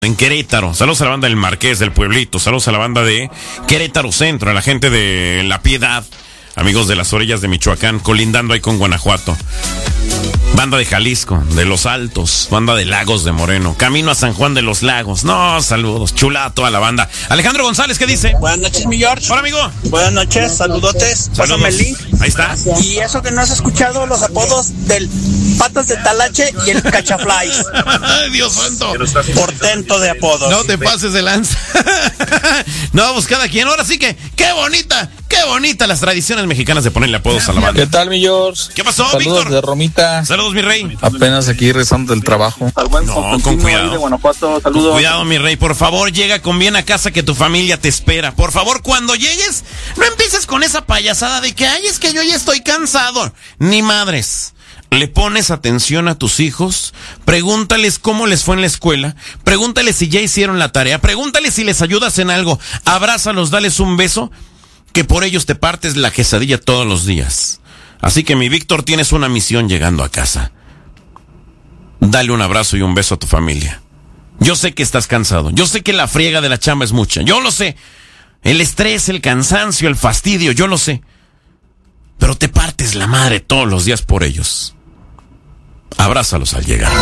en Querétaro. Saludos a la banda del Marqués, del Pueblito. Saludos a la banda de Querétaro Centro, a la gente de La Piedad. Amigos de las orillas de Michoacán, colindando ahí con Guanajuato. Banda de Jalisco, de Los Altos, banda de Lagos de Moreno, camino a San Juan de los Lagos. No, saludos, chula a toda la banda. Alejandro González, ¿qué dice? Buenas noches, mi George. Hola, amigo. Buenas noches, saludotes. Pásame el link. Ahí está. Y eso que no has escuchado los apodos del Patas de Talache y el Cachaflies. Dios santo. Portento de apodos. No te pases de lanza. No, pues cada quien. Ahora sí que, qué bonita las tradiciones mexicanas de ponerle apodos a la banda. ¿Qué tal, mi George? ¿Qué pasó, Saludos Víctor? de Romita. Saludos, mi rey. Apenas aquí rezando del trabajo. No, con cuidado. De Guanajuato, saludos. Con cuidado, mi rey. Por favor, llega con bien a casa que tu familia te espera. Por favor, cuando llegues, no empieces con esa payasada de que, ay, es que yo ya estoy cansado. Ni madres. Le pones atención a tus hijos, pregúntales cómo les fue en la escuela, pregúntales si ya hicieron la tarea, pregúntales si les ayudas en algo, abrázalos, dales un beso, que por ellos te partes la quesadilla todos los días. Así que mi Víctor, tienes una misión llegando a casa. Dale un abrazo y un beso a tu familia. Yo sé que estás cansado, yo sé que la friega de la chamba es mucha, yo lo sé. El estrés, el cansancio, el fastidio, yo lo sé. Pero te partes la madre todos los días por ellos. Abrázalos al llegar,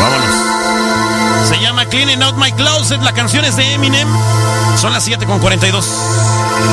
vámonos. Se llama Cleaning Out My Closet, la canción es de Eminem. Son las 7:42.